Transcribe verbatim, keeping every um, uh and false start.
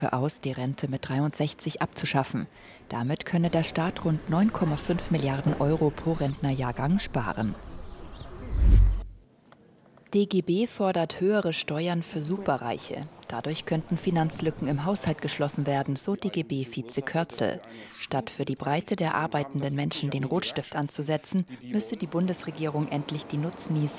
aus, die Rente mit dreiundsechzig abzuschaffen. Damit könne der Staat rund neun Komma fünf Milliarden Euro pro Rentnerjahrgang sparen. D G B fordert höhere Steuern für Superreiche. Dadurch könnten Finanzlücken im Haushalt geschlossen werden, so D G B-Vize Kürzel. Statt für die Breite der arbeitenden Menschen den Rotstift anzusetzen, müsse die Bundesregierung endlich die Nutznießer